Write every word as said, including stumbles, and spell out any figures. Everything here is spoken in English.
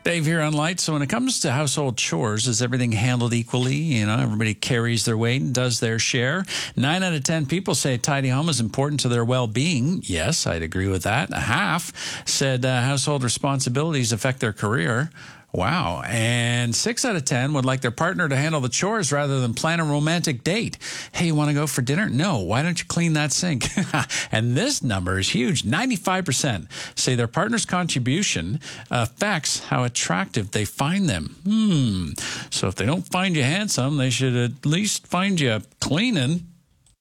Dave here on Light. So when it comes to household chores, is everything handled equally? You know, everybody carries their weight and does their share. Nine out of ten people say a tidy home is important to their well-being. Yes, I'd agree with that. A half said uh, household responsibilities affect their career. Wow. And six out of ten would like their partner to handle the chores rather than plan a romantic date. Hey, you want to go for dinner? No. Why don't you clean that sink? And this number is huge. ninety-five percent say their partner's contribution affects how attractive they find them. Hmm. So if they don't find you handsome, they should at least find you cleaning.